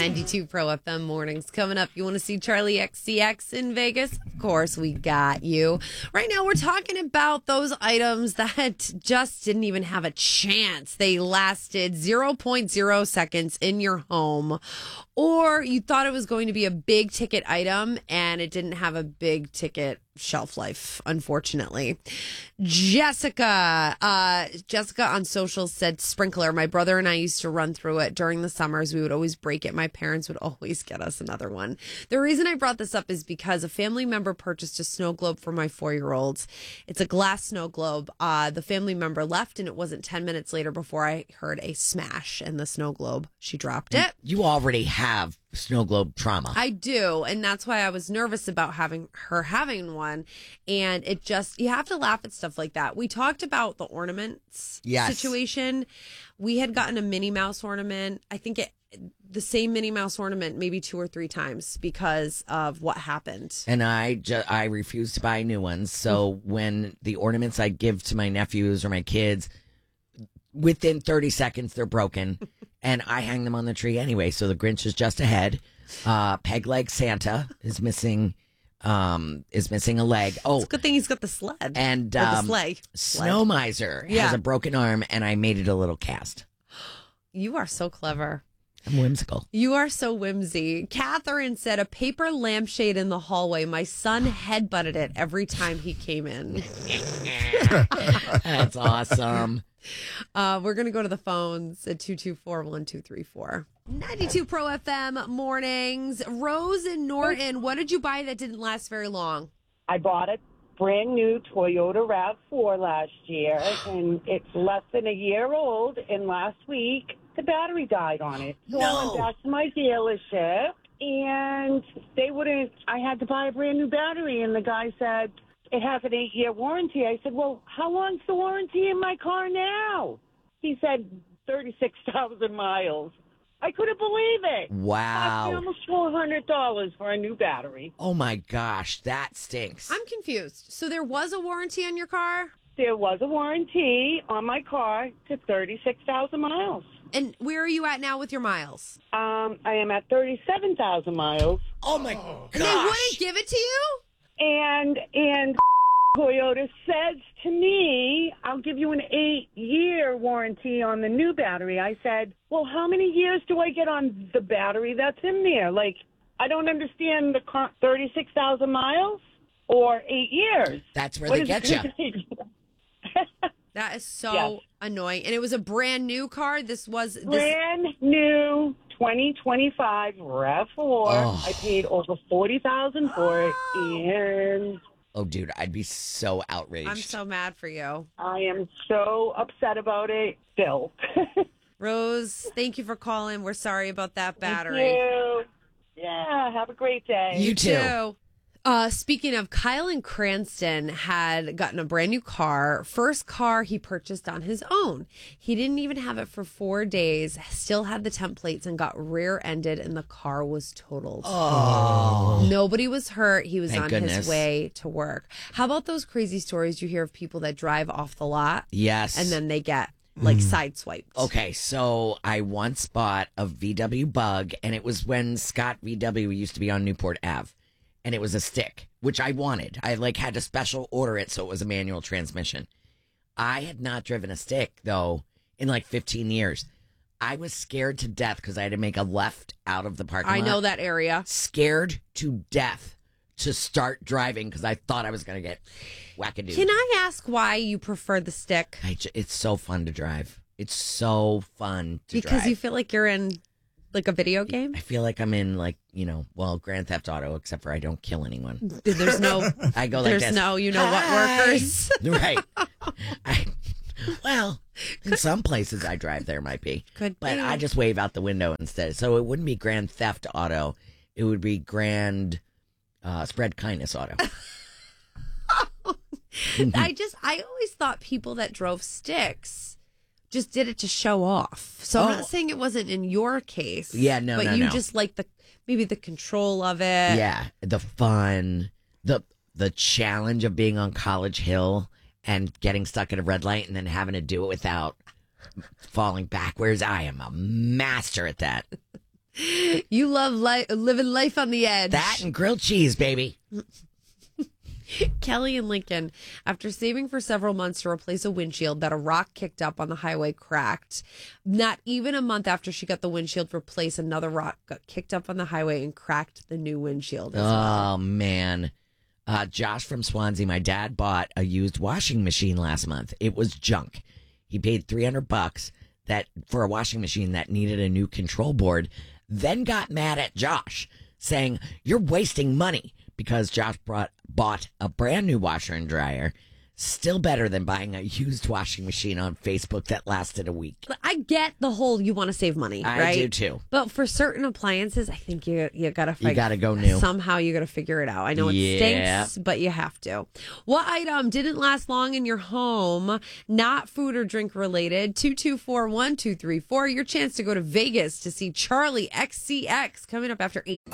92 Pro FM mornings. Coming up, you want to see Charlie XCX in Vegas? Of course, we got you. Right now, we're talking about those items that just didn't even have a chance. They lasted 0.0 seconds in your home, or you thought it was going to be a big ticket item and it didn't have a big ticket shelf life, unfortunately. Jessica on social said sprinkler. My brother and I used to run through it during the summers. We would always break it. My parents would always get us another one. The reason I brought this up is because a family member purchased a snow globe for my 4-year-old. It's a glass snow globe. The family member left, and it wasn't 10 minutes later before I heard a smash in the snow globe. She dropped it. You already have snow globe trauma. I do, and that's why I was nervous about having one. And it just, you have to laugh at stuff like that. We talked about the ornaments situation. We had gotten a Minnie Mouse ornament. I think the same Minnie Mouse ornament maybe 2 or 3 times because of what happened. And I refuse to buy new ones. So when the ornaments I give to my nephews or my kids, within 30 seconds they're broken. And I hang them on the tree anyway. So the Grinch is just ahead. Peg leg Santa is missing a leg. Oh, it's a good thing he's got the sled and the sleigh. Snow Miser has a broken arm, and I made it a little cast. You are so clever. I'm whimsical. You are so whimsy. Catherine said a paper lampshade in the hallway. My son headbutted it every time he came in. That's awesome. We're going to go to the phones at 224-1234. 92 Pro FM mornings. Rose in Norton, what did you buy that didn't last very long? I bought a brand new Toyota RAV4 last year, and it's less than a year old, and last week the battery died on it. So I went back to my dealership, and I had to buy a brand new battery, and the guy said, it has an 8-year warranty. I said, well, how long's the warranty in my car now? He said 36,000 miles. I couldn't believe it. Wow. Cost me almost $400 for a new battery. Oh, my gosh. That stinks. I'm confused. So there was a warranty on your car? There was a warranty on my car to 36,000 miles. And where are you at now with your miles? I am at 37,000 miles. Oh, my gosh. And they wouldn't give it to you? And Toyota says to me, I'll give you an 8-year warranty on the new battery. I said, well, how many years do I get on the battery that's in there? Like, I don't understand the 36,000 miles or 8 years. That's where they get you. That is so annoying. And it was a brand new car? Brand new 2025 RAV4. Oh. I paid over $40,000 for it, and... Oh, dude, I'd be so outraged. I'm so mad for you. I am so upset about it still. Rose, thank you for calling. We're sorry about that battery. Thank you. Yeah, have a great day. You too. Speaking of, Kyle in Cranston had gotten a brand new car. First car he purchased on his own. He didn't even have it for 4 days, still had the temp plates, and got rear-ended, and the car was totaled. Oh. Nobody was hurt. He was Thank on goodness. his way to work. How about those crazy stories you hear of people that drive off the lot? Yes. And then they get sideswiped. Okay, so I once bought a VW Bug, and it was when Scott VW used to be on Newport Ave. And it was a stick, which I wanted. I had to special order it so it was a manual transmission. I had not driven a stick, though, in 15 years. I was scared to death because I had to make a left out of the parking lot. I know that area. Scared to death to start driving because I thought I was going to get wackadoo. Can I ask why you prefer the stick? It's so fun to drive. It's so fun to drive. Because you feel like you're in... like a video game? I feel like I'm in Grand Theft Auto, except for I don't kill anyone. There's no, I go like there's this. no, what workers. Right. In some places I drive there might be. Could but be. I just wave out the window instead. So it wouldn't be Grand Theft Auto. It would be Grand Spread Kindness Auto. I always thought people that drove sticks just did it to show off. So I'm not saying it wasn't in your case. Yeah, no, but you just like maybe the control of it. Yeah, the fun, the challenge of being on College Hill and getting stuck at a red light and then having to do it without falling backwards. I am a master at that. You love living life on the edge. That and grilled cheese, baby. Kelly in Lincoln, after saving for several months to replace a windshield that a rock kicked up on the highway cracked, not even a month after she got the windshield replaced, another rock got kicked up on the highway and cracked the new windshield. Oh, man. Josh from Swansea, my dad bought a used washing machine last month. It was junk. He paid $300 for a washing machine that needed a new control board, then got mad at Josh, saying, "You're wasting money," because Josh bought a brand new washer and dryer. Still better than buying a used washing machine on Facebook that lasted a week. I get the whole you want to save money, right? I do too. But for certain appliances, I think you gotta You gotta go new. Somehow you gotta figure it out. I know it stinks, but you have to. What item didn't last long in your home? Not food or drink related. 224-1234. Your chance to go to Vegas to see Charlie XCX coming up after 8.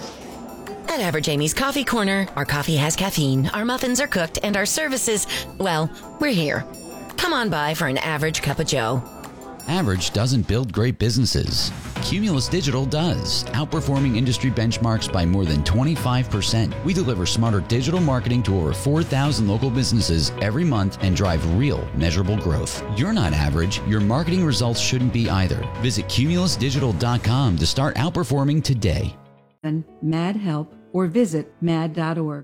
At Average Amy's Coffee Corner, our coffee has caffeine, our muffins are cooked, and our services, well, we're here. Come on by for an average cup of joe. Average doesn't build great businesses. Cumulus Digital does, outperforming industry benchmarks by more than 25%. We deliver smarter digital marketing to over 4,000 local businesses every month and drive real, measurable growth. You're not average. Your marketing results shouldn't be either. Visit cumulusdigital.com to start outperforming today. MAD Help or visit mad.org.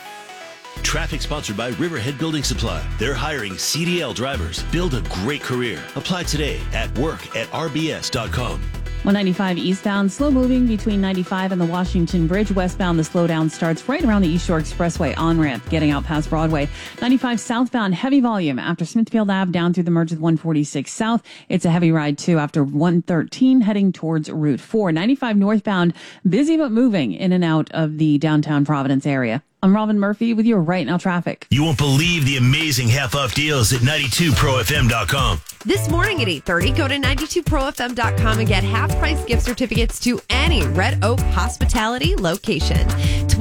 Traffic sponsored by Riverhead Building Supply. They're hiring CDL drivers. Build a great career. Apply today at work@rbs.com. 195 eastbound, slow moving between 95 and the Washington Bridge. Westbound, the slowdown starts right around the East Shore Expressway on-ramp, getting out past Broadway. 95 southbound, heavy volume after Smithfield Ave down through the merge with 146 south. It's a heavy ride, too, after 113 heading towards Route 4. 95 northbound, busy but moving in and out of the downtown Providence area. I'm Robin Murphy with your Right Now traffic. You won't believe the amazing half-off deals at 92profm.com. This morning at 8:30, go to 92profm.com and get half-price gift certificates to any Red Oak hospitality location.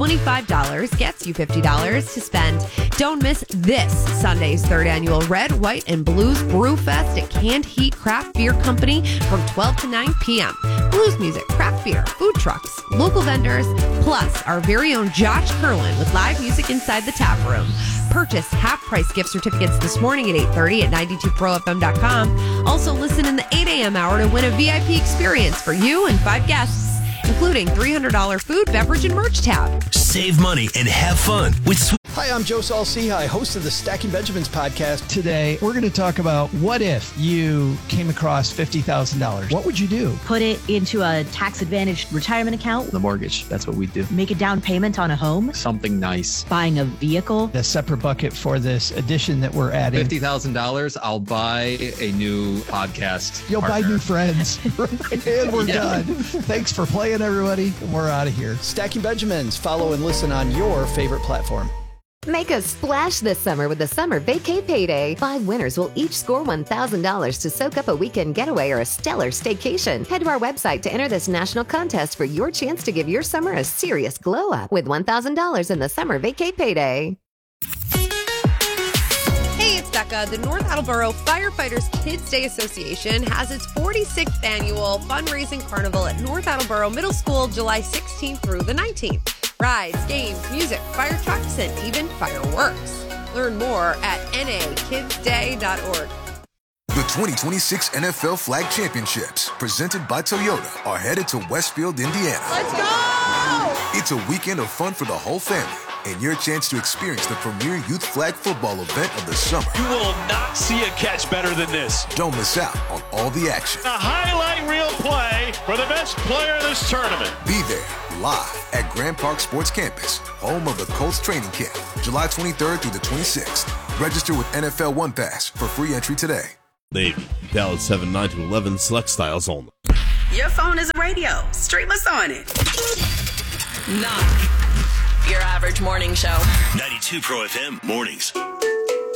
$25 gets you $50 to spend. Don't miss this Sunday's third annual Red, White, and Blues Brew Fest at Canned Heat Craft Beer Company from 12 to 9 p.m. Blues music, craft beer, food trucks, local vendors, plus our very own Josh Curlin with live music inside the tap room. Purchase half-price gift certificates this morning at 8:30 at 92profm.com. Also listen in the 8 a.m. hour to win a VIP experience for you and 5 guests, including $300 food, beverage, and merch tab. Save money and have fun with Hi, I'm Joe Saul-Sehy, host of the Stacking Benjamins podcast. Today, we're going to talk about what if you came across $50,000. What would you do? Put it into a tax-advantaged retirement account. The mortgage, that's what we do. Make a down payment on a home. Something nice. Buying a vehicle. A separate bucket for this addition that we're adding. $50,000, I'll buy a new podcast You'll partner. buy new friends. And we're done. Thanks for playing, everybody. And we're out of here. Stacking Benjamins. Follow and listen on your favorite platform. Make a splash this summer with the Summer Vacay Payday. 5 winners will each score $1,000 to soak up a weekend getaway or a stellar staycation. Head to our website to enter this national contest for your chance to give your summer a serious glow up with $1,000 in the Summer Vacay Payday. Hey, it's Becca. The North Attleboro Firefighters Kids Day Association has its 46th annual fundraising carnival at North Attleboro Middle School July 16th through the 19th. Rides, games, music, fire trucks, and even fireworks. Learn more at nakidsday.org. The 2026 NFL Flag Championships, presented by Toyota, are headed to Westfield, Indiana. Let's go! It's a weekend of fun for the whole family and your chance to experience the premier youth flag football event of the summer. You will not see a catch better than this. Don't miss out on all the action. A highlight reel play for the best player of this tournament. Be there live at Grand Park Sports Campus, home of the Colts training camp, July 23rd through the 26th. Register with NFL One Pass for free entry today. Navy, Dallas 7, 9 to 11, select styles only. Your phone is a radio. Stream us on it. Not your average morning show. 92 Pro FM mornings.